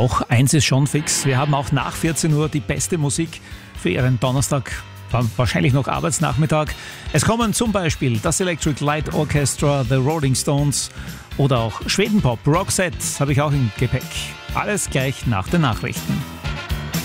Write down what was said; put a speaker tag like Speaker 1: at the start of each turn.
Speaker 1: Doch, eins ist schon fix. Wir haben auch nach 14 Uhr die beste Musik für Ihren Donnerstag, wahrscheinlich noch Arbeitsnachmittag. Es kommen zum Beispiel das Electric Light Orchestra, The Rolling Stones oder auch Schwedenpop, Roxette habe ich auch im Gepäck. Alles gleich nach den Nachrichten.